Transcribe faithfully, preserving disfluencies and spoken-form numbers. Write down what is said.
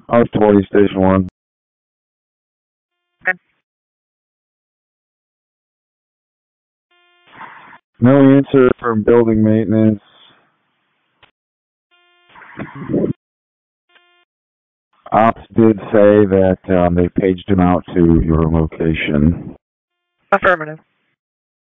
I was twenty, station one. Okay. No answer from building maintenance. Ops did say that um, they paged him out to your location. Affirmative.